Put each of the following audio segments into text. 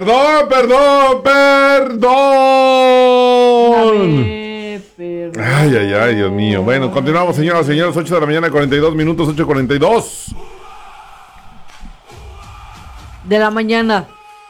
Perdón. Ay, Dios mío. Bueno, continuamos, señoras y señores. 8 de la mañana, 42 minutos, 8:42. De la mañana.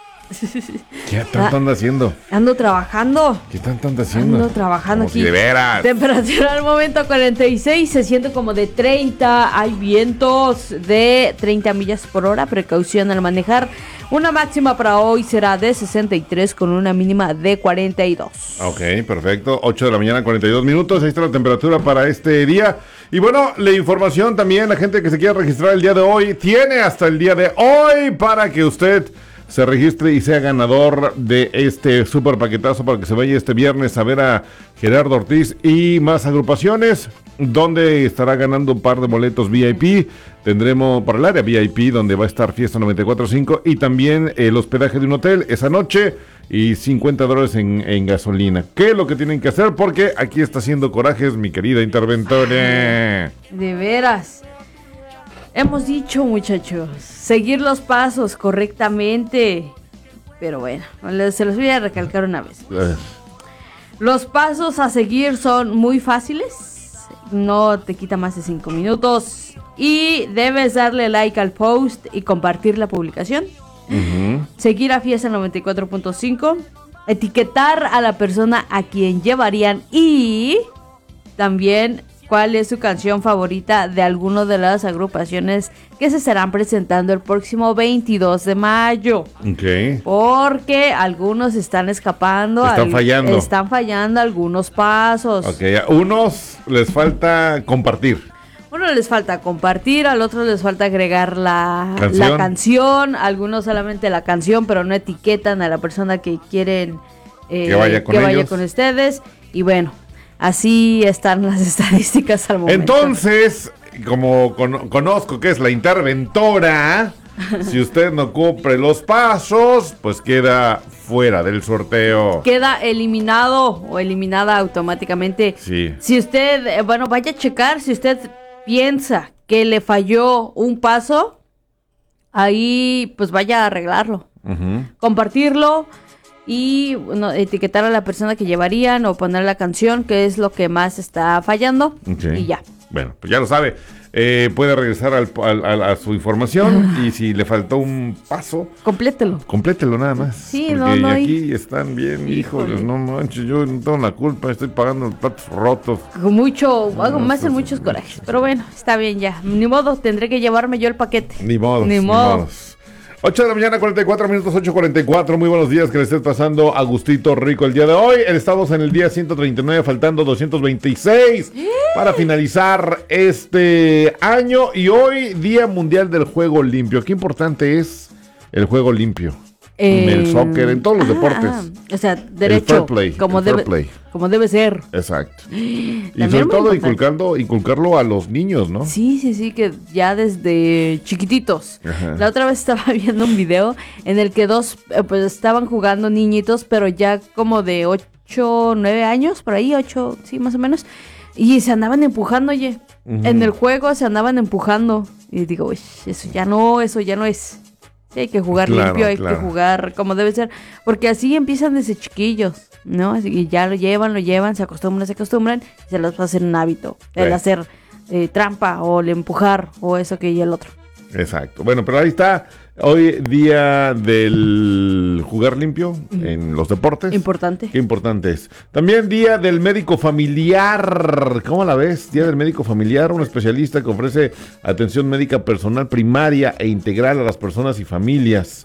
¿Qué tanto anda haciendo? Ando trabajando. ¿Qué tanto anda haciendo? Ando trabajando como aquí. Si de veras. Temperatura al momento 46, se siente como de 30. Hay vientos de 30 millas por hora. Precaución al manejar. Una máxima para hoy será de 63 con una mínima de 42. Ok, perfecto. 8 de la mañana, 42 minutos. Ahí está la temperatura para este día. Y bueno, la información también, la gente que se quiera registrar el día de hoy, tiene hasta el día de hoy para que usted se registre y sea ganador de este super paquetazo para que se vaya este viernes a ver a Gerardo Ortiz y más agrupaciones, donde estará ganando un par de boletos VIP. Tendremos para el área VIP, donde va a estar Fiesta 94.5 y también el hospedaje de un hotel esa noche y $50 en gasolina. ¿Qué es lo que tienen que hacer? Porque aquí está haciendo corajes mi querida interventora. De veras. Hemos dicho, muchachos, seguir los pasos correctamente. Pero bueno, se los voy a recalcar una vez. Los pasos a seguir son muy fáciles. No te quita más de 5 minutos. Y debes darle like al post y compartir la publicación. Seguir a Fiesta 94.5. Etiquetar a la persona a quien llevarían. Y también cuál es su canción favorita de alguna de las agrupaciones que se estarán presentando el próximo 22 de mayo. Ok. Porque algunos están escapando. Están fallando algunos pasos. Ok, a unos les falta compartir. Uno les falta compartir, al otro les falta agregar la canción. Algunos solamente la canción, pero no etiquetan a la persona que quieren que vaya con ustedes. Y bueno, así están las estadísticas al momento. Entonces, como conozco que es la interventora, si usted no cumple los pasos, pues queda fuera del sorteo. Queda eliminado o eliminada automáticamente. Sí. Si usted, vaya a checar, si usted piensa que le falló un paso, ahí pues vaya a arreglarlo. Compartirlo. Y etiquetar a la persona que llevarían o poner la canción, que es lo que más está fallando. Y ya. Bueno, pues ya lo sabe. Puede regresar a su información y si le faltó un paso, complételo nada más. Sí, porque aquí están bien, híjoles, no manches, yo no tengo la culpa, estoy pagando los platos rotos. Me hacen muchos corajes, pero bueno, está bien ya. Ni modo, tendré que llevarme yo el paquete. Ni modo. 8 de la mañana, 44 minutos, 8:44. Muy buenos días, que le estés pasando a gustito rico el día de hoy. Estamos en el día 139, faltando 226 para finalizar este año. Y hoy, Día Mundial del Juego Limpio. Qué importante es el juego limpio. En el soccer, en todos los deportes. O sea, derecho, el fair play, como debe ser. Exacto. Y sobre todo inculcarlo a los niños, ¿no? Sí, que ya desde chiquititos. Ajá. La otra vez estaba viendo un video en el que dos pues estaban jugando niñitos, pero ya como de 8, 9 años, por ahí, 8, sí, más o menos. Y se andaban empujando, oye. En el juego se andaban empujando. Y digo, uy, eso ya no es. Sí, hay que jugar limpio, hay que jugar como debe ser, porque así empiezan desde chiquillos, ¿no? Y ya lo llevan, se acostumbran, y se les va a hacer un hábito, el hacer trampa o el empujar o eso que y el otro. Exacto. Bueno, pero ahí está, hoy día del jugar limpio en los deportes. Importante. Qué importante es. También día del médico familiar. ¿Cómo la ves? Día del médico familiar, un especialista que ofrece atención médica personal primaria e integral a las personas y familias.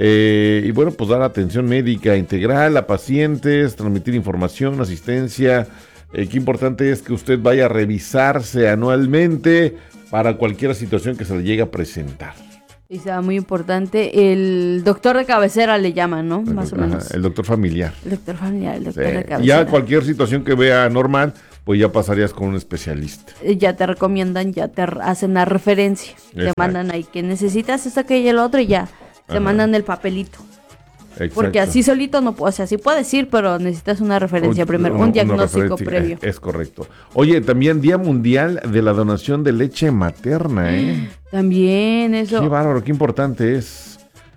Y bueno, pues dar atención médica integral a pacientes, transmitir información, asistencia. Qué importante es que usted vaya a revisarse anualmente para cualquier situación que se le llegue a presentar. Y sea muy importante, el doctor de cabecera le llaman, ¿no? Más o menos. El doctor familiar. El doctor de cabecera. Ya cualquier situación que vea normal, pues ya pasarías con un especialista. Ya te recomiendan, ya te hacen la referencia. Exacto. Te mandan ahí que necesitas esto, aquello y el otro y ya. Te mandan el papelito. Exacto. Porque así solito no puedo, o sea, sí puedes ir, pero necesitas una referencia primero, un diagnóstico previo. Es correcto. Oye, también Día Mundial de la Donación de Leche Materna, ¿eh? También eso. Qué bárbaro, qué importante es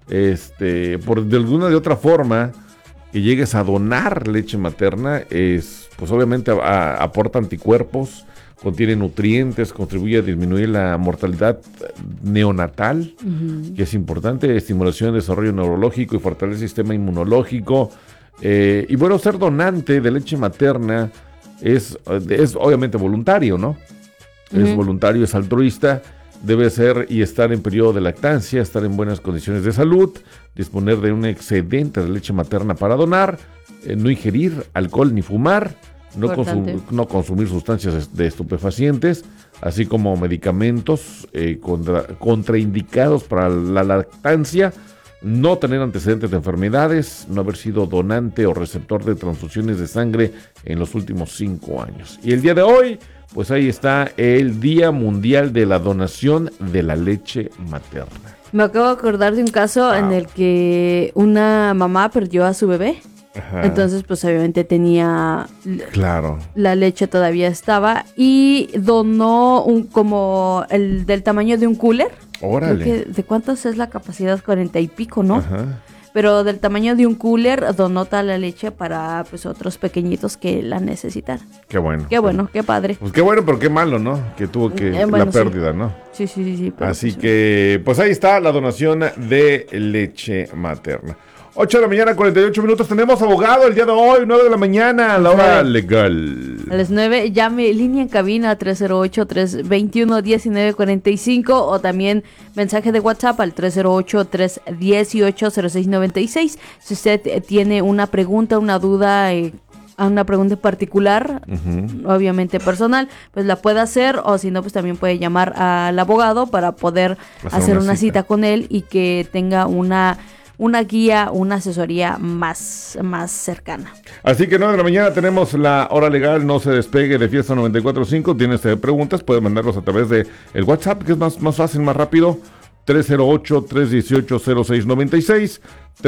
de alguna de otra forma, que llegues a donar leche materna, pues obviamente aporta anticuerpos, contiene nutrientes, contribuye a disminuir la mortalidad neonatal, que es importante, estimulación de desarrollo neurológico y fortalece el sistema inmunológico. Y bueno, ser donante de leche materna es obviamente voluntario, ¿no? Es voluntario, es altruista, debe ser y estar en periodo de lactancia, estar en buenas condiciones de salud, disponer de un excedente de leche materna para donar, no ingerir alcohol ni fumar, no consumir sustancias de estupefacientes, así como medicamentos contraindicados para la lactancia, no tener antecedentes de enfermedades, no haber sido donante o receptor de transfusiones de sangre en los últimos 5 años. Y el día de hoy, pues ahí está el Día Mundial de la Donación de la Leche Materna. Me acabo de acordar de un caso en el que una mamá perdió a su bebé. Ajá. Entonces, pues obviamente tenía... Claro. La leche todavía estaba y donó como el del tamaño de un cooler. Órale. Creo que, ¿de cuántos es la capacidad? 40 y pico, ¿no? Ajá. Pero del tamaño de un cooler donó toda la leche para pues otros pequeñitos que la necesitan. Qué bueno. Qué bueno, qué padre. Pues qué bueno, pero qué malo, ¿no? Que tuvo la pérdida, ¿no? Sí. Así que, pues ahí está la donación de leche materna. 8 de la mañana, 48 minutos. Tenemos abogado el día de hoy, 9 de la mañana, la hora legal. A las 9, llame línea en cabina 308-321-1945 o también mensaje de WhatsApp al 308-318-0696. Si usted tiene una pregunta, una duda, una pregunta particular, obviamente personal, pues la puede hacer, o si no, pues también puede llamar al abogado para poder hacer una cita con él y que tenga una guía, una asesoría más cercana. Así que 9 de la mañana tenemos la hora legal, no se despegue de Fiesta 94.5, tienes preguntas, puede mandarlos a través de el WhatsApp, que es más fácil, más rápido, 308-318-0696,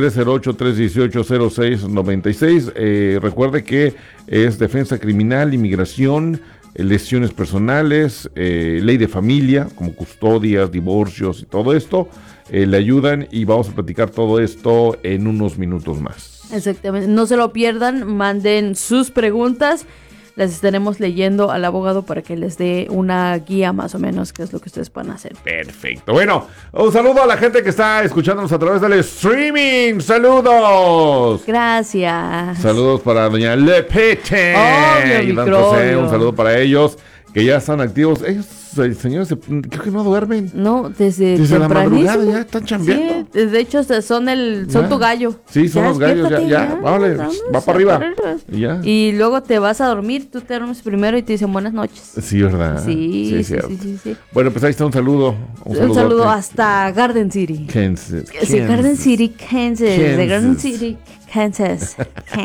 308-318-0696, recuerde que es defensa criminal, inmigración, lesiones personales, ley de familia, como custodias, divorcios y todo esto, le ayudan y vamos a platicar todo esto en unos minutos más. Exactamente, no se lo pierdan, manden sus preguntas, las estaremos leyendo al abogado para que les dé una guía más o menos qué es lo que ustedes van a hacer. Perfecto, bueno, un saludo a la gente que está escuchándonos a través del streaming, saludos. Gracias. Saludos para doña Lepete y don José, un saludo para ellos que ya están activos. Ellos, señores, creo que no duermen. No, desde la madrugada ya están chambeando. Sí, de hecho son tu gallo. Sí, son los gallos, ya, vale, va para arriba. Y luego te vas a dormir, tú te duermes primero y te dicen buenas noches. Sí, ¿verdad? Sí. Bueno, pues ahí está un saludo. Un saludo hasta Garden City. Kansas. Sí, Garden City, Kansas. De Garden City, Kansas.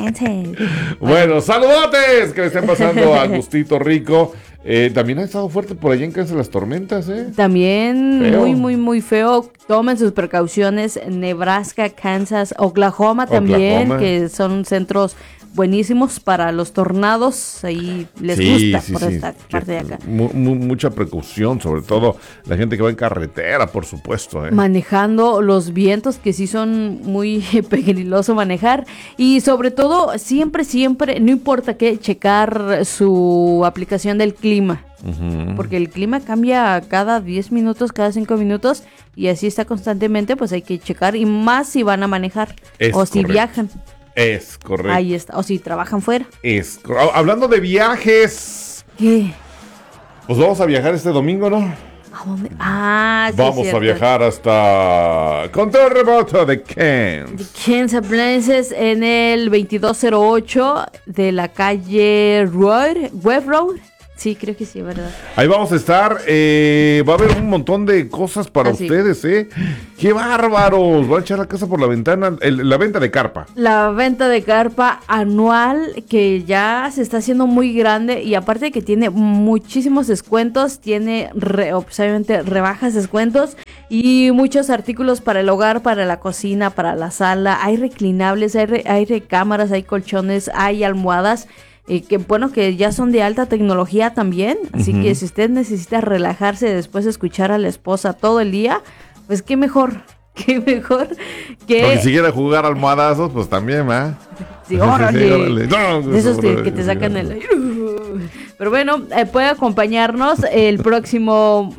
Bueno, saludotes, que le estén pasando a Gustito Rico. También ha estado fuerte por allá en Kansas las tormentas, También feo. muy feo. Tomen sus precauciones. Nebraska, Kansas, Oklahoma también, que son centros buenísimos para los tornados. Ahí les gusta por esta parte de acá. Mucha precaución, sobre todo la gente que va en carretera, por supuesto. Manejando los vientos, que sí son muy peligroso manejar. Y sobre todo, siempre, no importa qué, checar su aplicación del clima. Porque el clima cambia cada 10 minutos, cada 5 minutos. Y así está constantemente, pues hay que checar. Y más si van a manejar si viajan. Es correcto. Ahí está. O si trabajan fuera. Hablando de viajes. ¿Qué? Pues vamos a viajar este domingo, ¿no? ¿A dónde? Sí, vamos a viajar hasta Control Remoto de Ken's Appliances en el 2208 de la calle Web Road. Sí, creo que sí, ¿verdad? Ahí vamos a estar. Va a haber un montón de cosas para ustedes, ¡Qué bárbaros! Van a echar la casa por la ventana. La venta de carpa. La venta de carpa anual, que ya se está haciendo muy grande. Y aparte de que tiene muchísimos descuentos, tiene obviamente rebajas, descuentos. Y muchos artículos para el hogar, para la cocina, para la sala. Hay reclinables, hay recámaras, hay colchones, hay almohadas. Que ya son de alta tecnología también, así que si usted necesita relajarse después de escuchar a la esposa todo el día, pues qué mejor qué mejor que... Porque si quiere jugar almohadazos, pues también, ¿va? Sí, órale. órale. No, De esos que te sacan el... Pero bueno, puede acompañarnos el próximo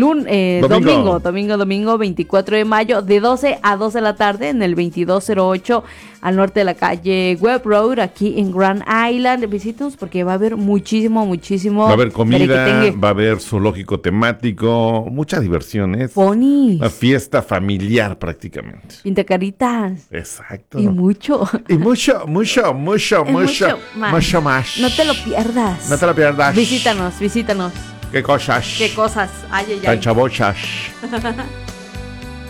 domingo 24 de mayo, de 12 a 2 de la tarde, en el 2208 al norte de la calle Webb Road, aquí en Grand Island. Visítenos porque va a haber muchísimo. Va a haber comida, va a haber zoológico temático, mucha diversión, ¿eh? Ponis. Una fiesta familiar prácticamente. Pintacaritas. Exacto. Y mucho. Y mucho más. No te lo pierdas. No te lo pierdas. Visítanos. ¿Qué cosas? Qué cosas. Ay. Tan chabochas.